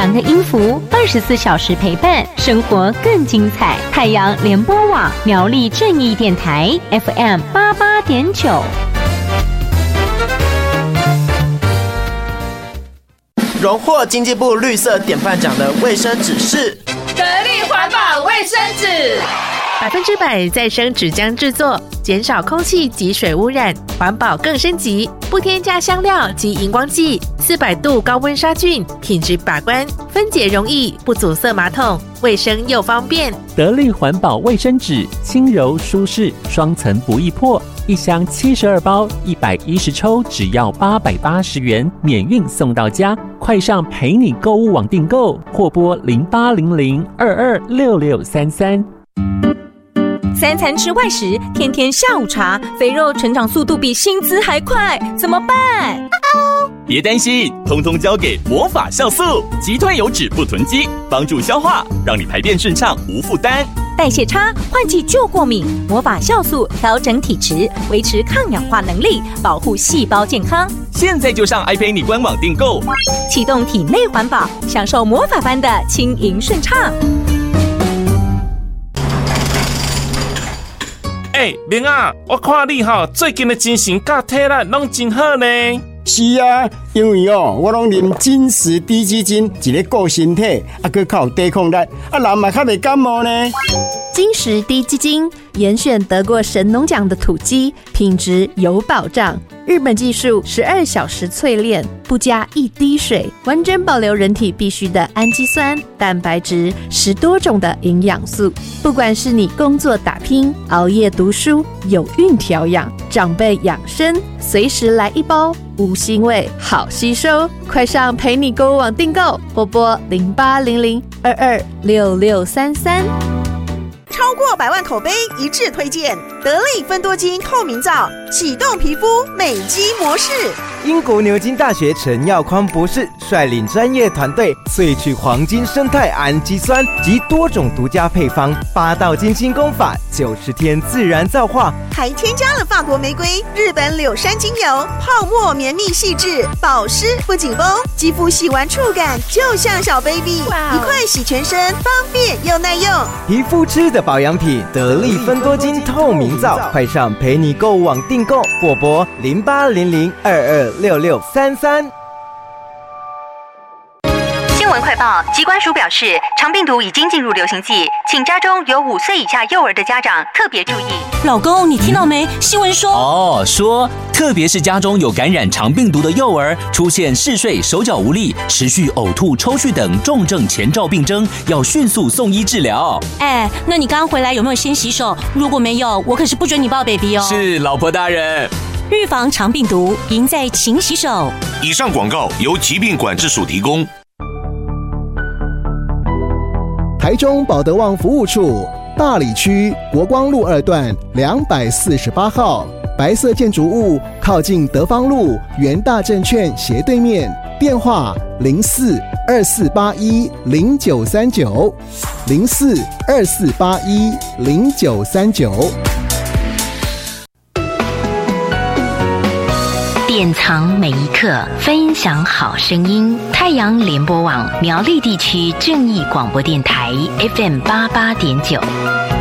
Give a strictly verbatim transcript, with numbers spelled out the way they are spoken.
良的音符，二十四小时陪伴，生活更精彩。太阳联播网苗栗正义电台 F M 八八点九。 荣获经济部绿色典范奖的卫生纸是得力环保卫生纸， 百分之百再生纸浆制作，减少空气及水污染，环保更升级，不添加香料及荧光剂，四百度高温杀菌，品质把关，分解容易，不阻塞马桶，卫生又方便。 得力环保卫生纸，轻柔舒适，双层不易破。一箱七十二包，一百一十抽，只要八百八十元，免运送到家。快上陪你购物网订购，或拨零八零零二二六六三三。 三餐吃外食，天天下午茶，肥肉成长速度比薪资还快，怎么办？ 别担心，通通交给魔法酵素，击退油脂不囤积，帮助消化，让你排便顺畅无负担。 代谢差，换季就过敏，魔法酵素调整体质，维持抗氧化能力，保护细胞健康。 现在就上爱陪你官网订购， 启动体内环保，享受魔法般的轻盈顺畅。 哎、欸，明啊，我看你哈最近的精神甲体力拢真好呢。 是啊，因为哦，我拢啉金石低基金，一个顾身体，啊，佮较有抵抗力，啊，人嘛较袂感冒呢。 金石低基金严选得过神农奖的土鸡，品质有保障。日本技术十二小时淬炼，不加一滴水，完整保留人体必需的氨基酸、蛋白质，十多种的营养素。不管是你工作打拼、熬夜读书、有孕调养、长辈养生，随时来一包，无腥味，好吸收。快上陪你购物网订购，或拨零八零零二二六六三三。 超过百万口碑一致推荐得力芬多精透明皂，启动皮肤美肌模式。 英国牛津大学陈耀匡博士率领专业团队萃取黄金生态氨基酸及多种独家配方，八道精心工法，九十天自然皂化， 还添加了法国玫瑰、日本柳杉精油，泡沫绵密细致，保湿不紧绷，肌肤洗完触感就像小 baby， 一块洗全身，方便又耐用。 皮肤吃的保养品，得力芬多精透明皂，快上陪你购物网订购，或拨零八零零二二六六三三。 新闻快报，疾管署表示，肠病毒已经进入流行季，请家中有五岁以下幼儿的家长特别注意。 老公，你听到没？新闻说哦，说特别是家中有感染肠病毒的幼儿，出现嗜睡、手脚无力、持续呕吐、抽搐等重症前兆病征，要迅速送医治疗。 哎，那你刚回来有没有先洗手？如果没有，我可是不准你抱 baby 哦。 是，老婆大人。 预防肠病毒，赢在勤洗手。 以上广告由疾病管制署提供。 台中保德旺服务处大里区国光路二段两百四十八号，白色建筑物靠近德芳路元大证券斜对面，电话零四二四八一零九三九零四二四八一零九三九。 典藏每一刻，分享好声音。太阳联播网苗栗地区正义广播电台 F M 八八点九。